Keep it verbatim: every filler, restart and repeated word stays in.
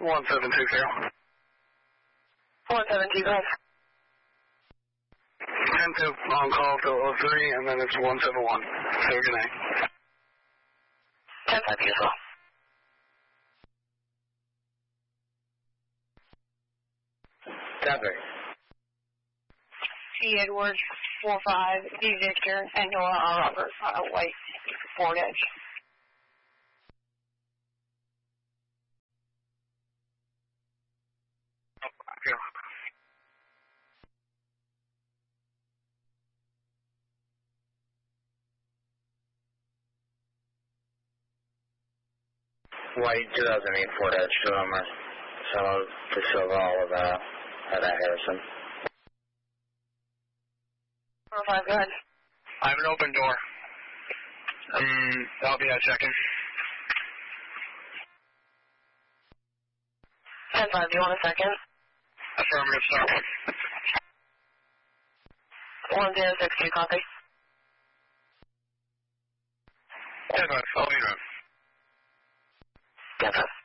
one seven two zero. one seven two, go ahead. ten two on call till oh three, and then it's one seven one. Say good night. ten five as well. ten three. C. Edward, four five, D. Victor, and Noah R. Robert, uh, White, Ford Edge. Okay. White, two thousand eight Ford Edge, two number. So, to Silva, all of that, at Harrison. four five, go ahead. I have an open door. Um, I'll be at check-in. ten five, do you want a second? Affirmative, sir. one zero six two, copy. ten five, I'll be around. ten five.